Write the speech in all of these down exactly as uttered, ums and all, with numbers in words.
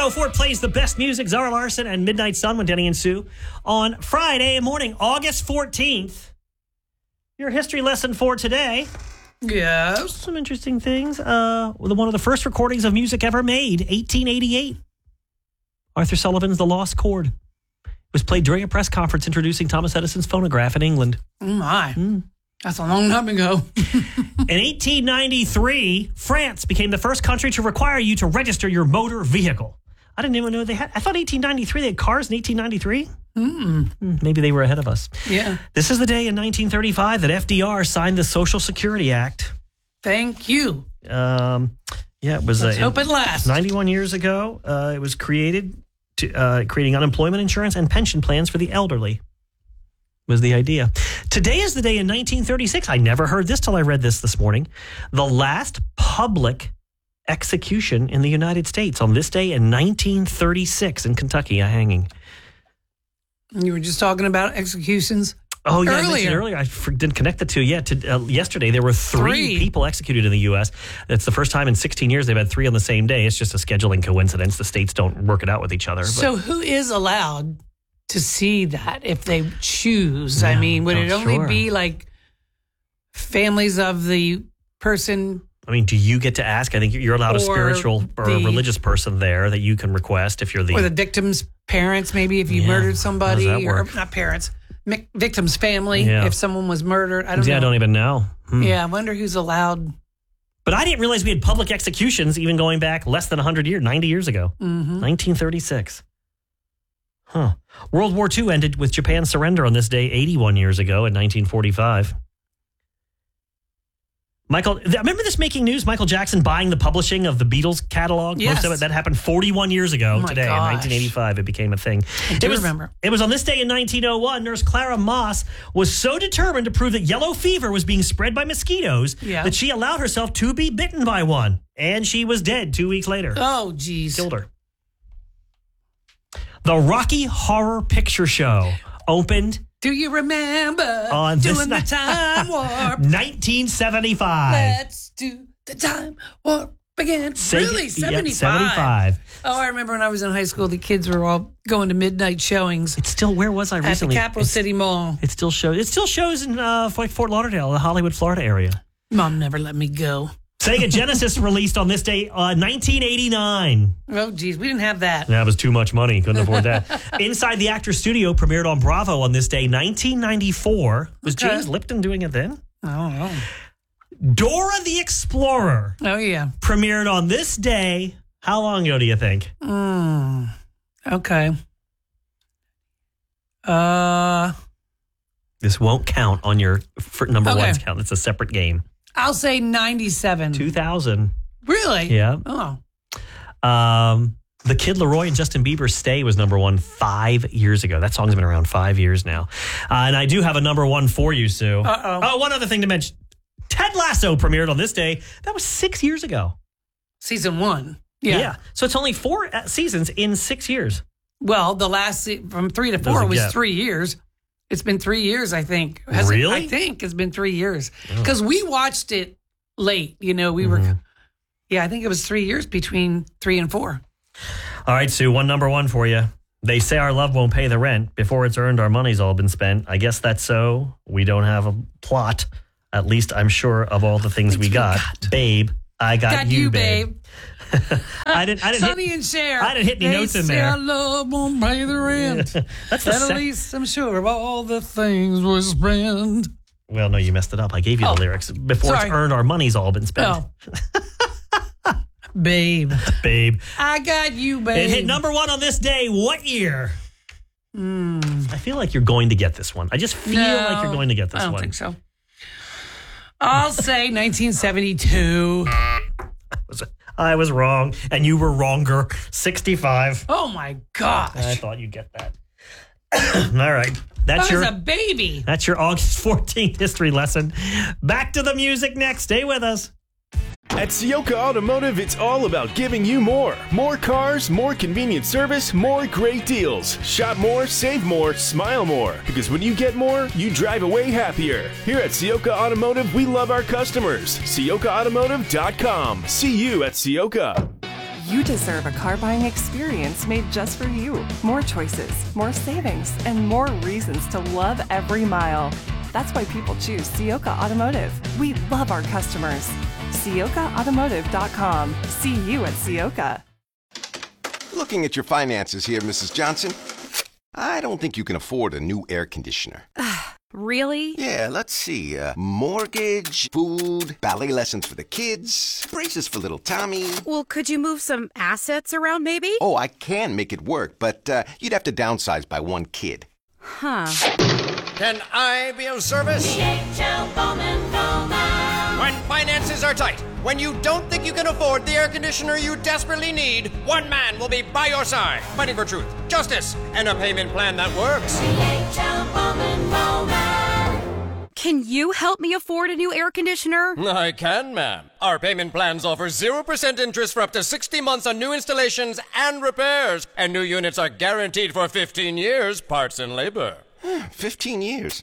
oh four plays the best music. Zara Larson and Midnight Sun with Denny and Sue on Friday morning, August fourteenth. Your history lesson for today. Yes. Some interesting things. Uh, one of the first recordings of music ever made, eighteen eighty-eight. Arthur Sullivan's The Lost Chord. It was played during a press conference introducing Thomas Edison's phonograph in England. Oh, my. Mm. That's a long time ago. In eighteen ninety-three, France became the first country to require you to register your motor vehicle. I didn't even know they had. I thought eighteen ninety-three, they had cars in eighteen ninety-three. Mm. Maybe they were ahead of us. Yeah. This is the day in nineteen thirty-five that F D R signed the Social Security Act. Thank you. Um, yeah, it was. Let's uh, hope it lasts. ninety-one years ago, uh, it was created, to, uh, creating unemployment insurance and pension plans for the elderly. Was the idea. Today is the day in nineteen thirty-six. I never heard this till I read this this morning. The last public execution in the United States on this day in nineteen thirty-six in Kentucky, a hanging. You were just talking about executions. Oh, yeah, earlier. I mentioned earlier. I for, didn't connect the two yet. To, uh, yesterday, there were three, Three. people executed in the U S. It's the first time in sixteen years they've had three on the same day. It's just a scheduling coincidence. The states don't work it out with each other. But. So who is allowed to see that if they choose? Yeah, I mean, would it not only sure. be like families of the person? I mean, do you get to ask? I think you're allowed a Or spiritual or a the- religious person there that you can request if you're the... Or the victim's parents, maybe if you Yeah. murdered somebody, How does that or work? not parents, mi- victim's family, Yeah. if someone was murdered. I don't yeah, know. I don't even know. Hmm. Yeah, I wonder who's allowed. But I didn't realize we had public executions even going back less than one hundred years, ninety years ago. Mm-hmm. nineteen thirty-six. Huh. World War Two ended with Japan's surrender on this day eighty-one years ago in nineteen forty-five. Michael, remember this making news? Michael Jackson buying the publishing of the Beatles catalog? Yes. Most of it, that happened forty-one years ago Oh my today. gosh. In nineteen eighty-five, it became a thing. I do it was, remember. It was on this day in nineteen oh one, nurse Clara Moss was so determined to prove that yellow fever was being spread by mosquitoes Yeah. that she allowed herself to be bitten by one. And she was dead two weeks later. Oh, geez. Killed her. The Rocky Horror Picture Show opened Do you remember on this doing the night- time warp? nineteen seventy-five. Let's do the time warp again. Say- Really? yeah, seventy-five? seventy-five. Oh, I remember when I was in high school, the kids were all going to midnight showings It's still, where was I at the recently? Capital It's- City Mall. It still shows. It still shows in uh, like Fort Lauderdale, the Hollywood, Florida area. Mom never let me go. Sega Genesis released on this day, uh, nineteen eighty-nine. Oh, geez. We didn't have that. That was too much money. Couldn't afford that. Inside the Actors Studio premiered on Bravo on this day, nineteen ninety-four. Was Okay. James Lipton doing it then? I don't know. Dora the Explorer Oh, yeah. premiered on this day. How long ago do you think? Mm, okay. Uh, This won't count on your for number Okay. one's count. It's a separate game. I'll say ninety-seven. two thousand. Really? Yeah. Oh. Um, the Kid Laroi and Justin Bieber's Stay was number one five years ago. That song's been around five years now. Uh, and I do have a number one for you, Sue. Uh-oh. Oh, one other thing to mention. Ted Lasso premiered on this day. That was six years ago. Season one. Yeah. So it's only four uh, seasons in six years. Well, the last, se- from three to four Doesn't was get- three years. It's been three years, I think. Has it? Really? I think it's been three years. Because we watched it late. You know, we Mm-hmm. were, yeah, I think it was three years between three and four. All right, Sue, one number one for you. They say our love won't pay the rent. Before it's earned, our money's all been spent. I guess that's so. We don't have a plot. At least I'm sure of all the things we got. Babe, I got, Got you, you, babe. babe. I didn't. I didn't. Sonny Hit, and Cher. I didn't hit any They notes in say there. our love won't pay the rent. That's the At sec- least I'm sure of all the things we spend. Well, no, you messed it up. I gave you Oh, the lyrics. Before sorry. it's earned, our money's all been spent. Oh. Babe. Babe. I got you, babe. It hit number one on this day. What year? Mm. I feel like you're going to get this one. I just feel No, like you're going to get this I don't one. think so. I'll say nineteen seventy-two. I was wrong, and you were wronger. sixty-five. Oh, my gosh. I thought you'd get that. All right. That's I your was a baby. That's your August fourteenth history lesson. Back to the music next. Stay with us. At Sioka Automotive, it's all about giving you more. More cars, more convenient service, more great deals. Shop more, save more, smile more. Because when you get more, you drive away happier. Here at Sioka Automotive, we love our customers. Sioka Automotive dot com. See you at Sioka. You deserve a car buying experience made just for you. More choices, more savings, and more reasons to love every mile. That's why people choose Ciocca Automotive. We love our customers. Ciocca Automotive dot com. See you at Ciocca. Looking at your finances here, Missus Johnson, I don't think you can afford a new air conditioner. Really? Yeah, let's see. Uh, mortgage, food, ballet lessons for the kids, braces for little Tommy. Well, could you move some assets around maybe? Oh, I can make it work, but uh, you'd have to downsize by one kid. Huh. Can I be of service? D H L Bowman Bowman. When finances are tight, when you don't think you can afford the air conditioner you desperately need, one man will be by your side, fighting for truth, justice, and a payment plan that works. D H L Bowman Bowman. Can you help me afford a new air conditioner? I can, ma'am. Our payment plans offer zero percent interest for up to sixty months on new installations and repairs, and new units are guaranteed for fifteen years, parts and labor. Fifteen years?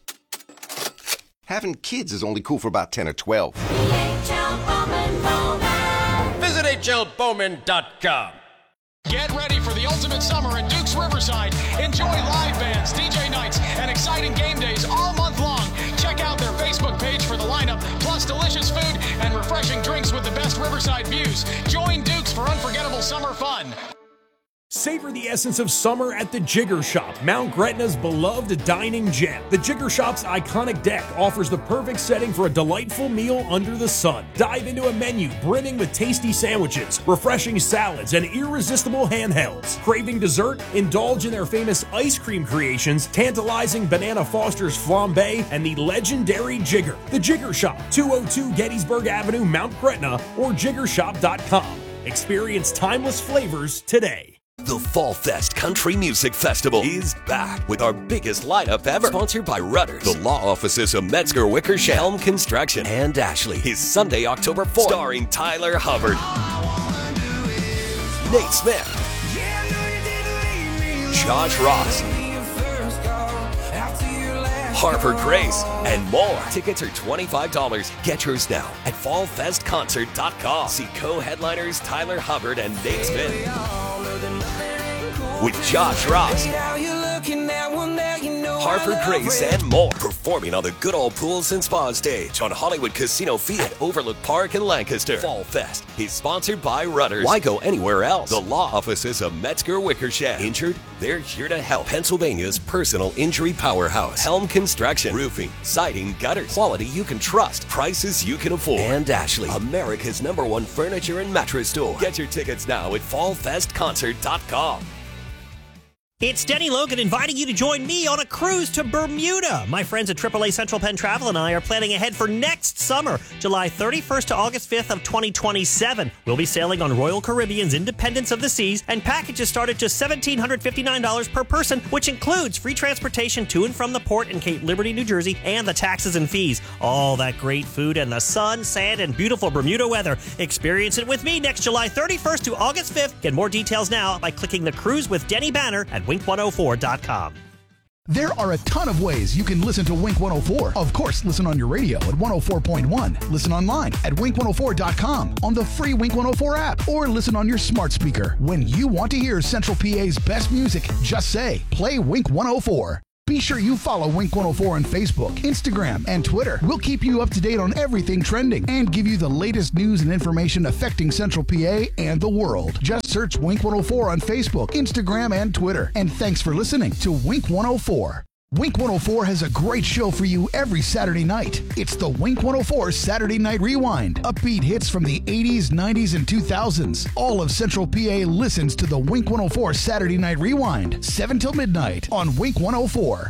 Having kids is only cool for about ten or twelve. D H L Bowman Bowman. Visit H L Bowman dot com. Get ready for the ultimate summer at Duke's Riverside. Enjoy live bands, D J nights, and exciting game days all month long. Check out their Facebook page for the lineup, plus delicious food and refreshing drinks with the best Riverside views. Join Duke's for unforgettable summer fun. Savor the essence of summer at the Jigger Shop, Mount Gretna's beloved dining gem. The Jigger Shop's iconic deck offers the perfect setting for a delightful meal under the sun. Dive into a menu brimming with tasty sandwiches, refreshing salads, and irresistible handhelds. Craving dessert? Indulge in their famous ice cream creations, tantalizing Banana Foster's flambe, and the legendary Jigger. The Jigger Shop, two oh two Gettysburg Avenue, Mount Gretna, or jigger shop dot com. Experience timeless flavors today. The Fall Fest Country Music Festival is back with our biggest lineup ever. Sponsored by Rudders, the law offices of Metzger Wickersham, Helm Construction, and Ashley. Is Sunday, October fourth. Starring Tyler Hubbard, Nate Smith, Josh Ross, Harper Grace, and more. Tickets are twenty-five dollars. Get yours now at fall fest concert dot com. See co-headliners Tyler Hubbard and Nate Smith with Josh Ross, Harper Grace, and more. Performing on the Good Old Pools and Spa stage on Hollywood Casino Field at Overlook Park in Lancaster. Fall Fest is sponsored by Rudders. Why go anywhere else? The law offices of Metzger Wickersham. Injured? They're here to help. Pennsylvania's personal injury powerhouse. Helm Construction. Roofing, siding, gutters. Quality you can trust. Prices you can afford. And Ashley, America's number one furniture and mattress store. Get your tickets now at fall fest concert dot com. It's Denny Logan inviting you to join me on a cruise to Bermuda. My friends at triple A Central Penn Travel and I are planning ahead for next summer, July thirty-first to August fifth of twenty twenty-seven. We'll be sailing on Royal Caribbean's Independence of the Seas, and packages start at just one thousand seven hundred fifty-nine dollars per person, which includes free transportation to and from the port in Cape Liberty, New Jersey, and the taxes and fees. All that great food and the sun, sand, and beautiful Bermuda weather. Experience it with me next July thirty-first to August fifth. Get more details now by clicking the Cruise with Denny banner at wink one oh four dot com. There are a ton of ways you can listen to Wink one oh four. Of course, listen on your radio at one oh four point one. Listen online at wink one oh four dot com, on the free Wink one oh four app, or listen on your smart speaker. When you want to hear Central P A's best music, just say, play Wink one oh four. Be sure you follow Wink one oh four on Facebook, Instagram, and Twitter. We'll keep you up to date on everything trending and give you the latest news and information affecting Central P A and the world. Just search Wink one oh four on Facebook, Instagram, and Twitter. And thanks for listening to Wink one oh four. Wink one oh four has a great show for you every Saturday night. It's the Wink one oh four Saturday Night Rewind. Upbeat hits from the eighties, nineties, and two thousands. All of Central P A listens to the Wink one oh four Saturday Night Rewind, seven till midnight on Wink one oh four.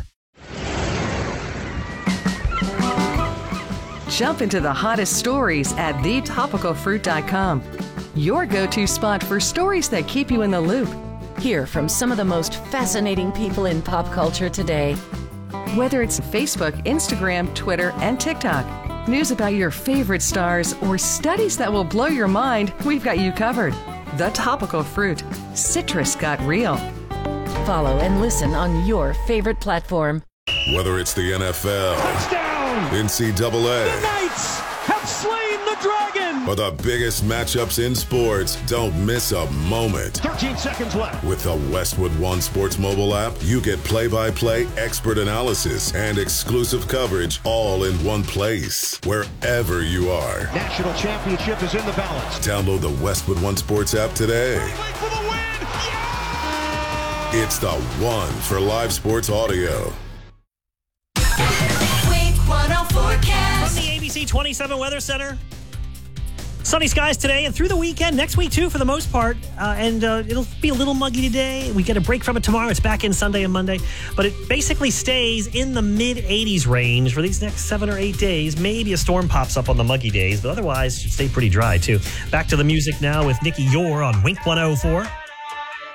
Jump into the hottest stories at the topical fruit dot com. Your go-to spot for stories that keep you in the loop. Hear from some of the most fascinating people in pop culture today. Whether it's Facebook, Instagram, Twitter, and TikTok, news about your favorite stars, or studies that will blow your mind, we've got you covered. The Topical Fruit. Citrus got real. Follow and listen on your favorite platform. Whether it's the N F L, touchdown, N C double A, the Knights have slain the dragon, For the biggest matchups in sports, don't miss a moment. thirteen seconds left. With the Westwood One Sports mobile app, you get play-by-play expert analysis and exclusive coverage all in one place, wherever you are. National championship is in the balance. Download the Westwood One Sports app today. For the win! Yeah! It's the one for live sports audio. Wink one oh forecast. From the A B C twenty-seven Weather Center. Sunny skies today and through the weekend. Next week, too, for the most part. Uh, and uh, it'll be a little muggy today. We get a break from it tomorrow. It's back in Sunday and Monday. But it basically stays in the mid eighties range for these next seven or eight days. Maybe a storm pops up on the muggy days. But otherwise, it should stay pretty dry, too. Back to the music now with Nikki Yore on Wink one oh four.